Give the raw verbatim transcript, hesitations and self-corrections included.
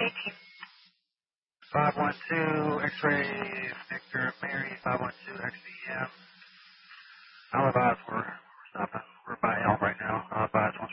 five one two, X-ray, Victor, Mary, five one two, X V M. I'll advise we're